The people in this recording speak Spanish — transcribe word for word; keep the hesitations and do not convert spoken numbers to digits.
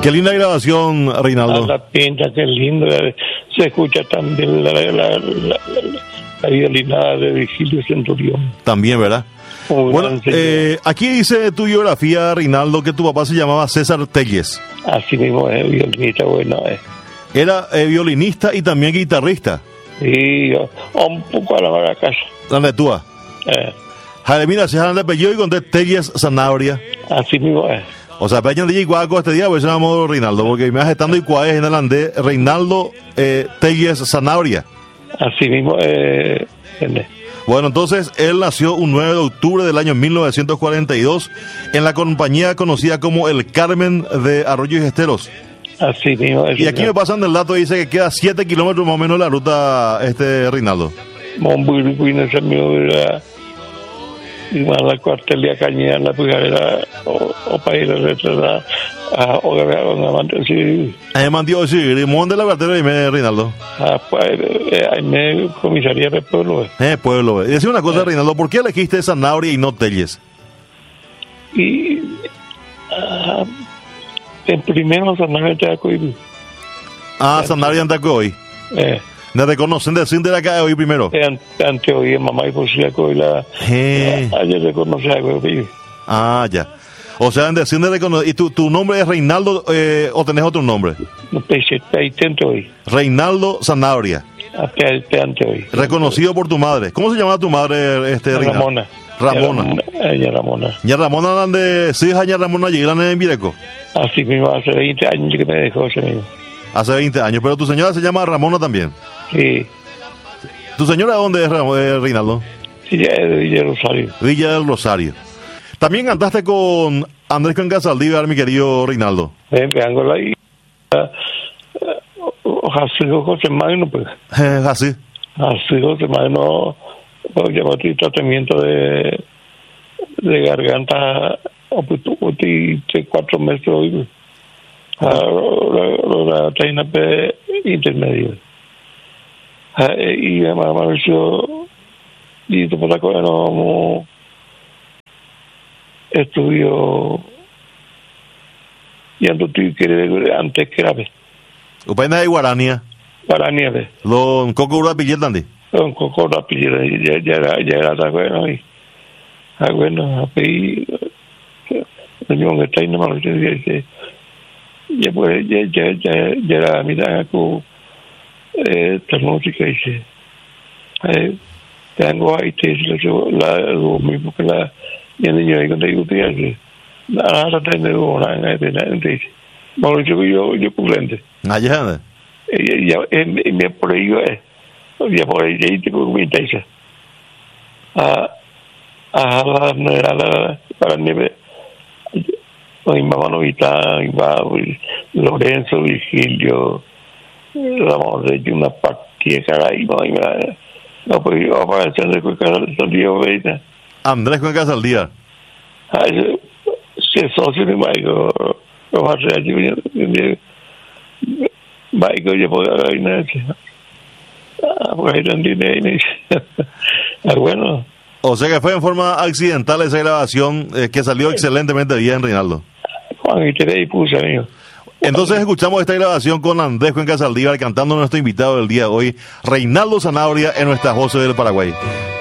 Qué linda grabación, Reinaldo. La pinta, qué lindo. Se escucha también la, la, la, la, la violinada de Virgilio Centurión. También, ¿verdad? Muy Bueno, eh, aquí dice tu biografía, Reinaldo, que tu papá se llamaba César Telles. Así mismo es, violinista, bueno, es. Era eh, violinista y también guitarrista. Sí, yo, un poco a la vaga casa. ¿Dónde tú? Eh, Jaimina, se llama de apellido y conté Telles Zanabria. así mismo es. O sea, peñan de Iguaco este día, pues se llama Reinaldo, porque me hace estando Iguaco en el andé, Reinaldo eh, Telles Zanabria. Así mismo es. Eh, Bueno, entonces él nació un nueve de octubre del año mil novecientos cuarenta y dos en la compañía conocida como El Carmen de Arroyo y Esteros. así mismo es. Y aquí me pasan del dato, dice que queda siete kilómetros más o menos la ruta, este Reinaldo. Monburguín, ese mío era. Y más la cuartelía cañera, la pujarera, o, o para ir a retrasar, a Hogar, donde amante, sí. Eh, mandió, sí, Rimón de la cartera y me, Reinaldo. Ah, pues, eh, ahí me comisaría del pueblo. Eh, pueblo. Y decía una cosa, Reinaldo, ¿por qué elegiste Zanabria y no Telles? Y ah, en primero Zanabria te acuerdo. Ah, Zanabria anda que hoy. Eh, ¿Me reconocen de de acá de hoy primero? eh, antes oí mamá y por si acuerdo la. Eh. Ayer reconoce algo, ¿sí? Ah, ya. O sea, en decir de reconocer. ¿Y tu, tu nombre es Reinaldo eh, o tenés otro nombre? No pensé, ahí tento hoy. Reinaldo Zanabria. Hasta antes hoy. Reconocido por tu madre. ¿Cómo se llama tu madre, este Reinaldo? Ramona. Ramona. Ella Ramona. ¿Ya Ramona donde sí es allá Ramona llegan en Vireco? Así mismo, hace veinte años que me dejó ese mismo. Hace veinte años. Pero tu señora se llama Ramona también. Sí. ¿Tu señora dónde es, eh, Reinaldo? Sí, ya es de Villa Rosario. Villa del Rosario. También cantaste con Andrés Cuenca Saldívar, mi querido Reinaldo. Ven, vengo ahí. Así José Magno, pues. Eh, así. Así José Magno, pues llevó tu tratamiento de, de garganta, o pues tú, de cuatro meses hoy. La traina intermedio. Y me pareció, y por la cosa no estudió, y antes tú quieres, antes grave. Upaina de Guarania. Para nieve. Lo en Coco Ura Pilletandi. Un coco rápido, ya, ya era, ya era tan bueno. Y, ah, bueno, ahí, yo que está ahí, no me lo dice, ya pues, ya, ya, ya, ya era, mira, con esta música, dice, eh, tengo ahí, te dice, lo mismo que la, y el niño ahí cuando digo, te dice, ahora tengo una, dice, bueno, yo, yo, yo, pulente. Allá. Y ya, y me por ahí, eh, ya por ahí, ahí tengo mi interés. A, a la, la, la, para nieve, mi mamá no está, mi mamá, Lorenzo, Virgilio, Ramón de una partida, caray, no, no, pues yo voy a hacer de Cuenca Saldívar, Andrés Cuenca Saldívar. Si es socio de Maico, lo va a hacer allí, Maico, yo puedo hacer nada. Ah, pues ahí también, ah, bueno. O sea que fue en forma accidental esa grabación eh, que salió excelentemente bien, Reinaldo. Juan, y te y puse, amigo. Entonces escuchamos esta grabación con Andrés Cuenca Saldívar cantando a nuestro invitado del día de hoy, Reinaldo Zanabria, en nuestras voces del Paraguay.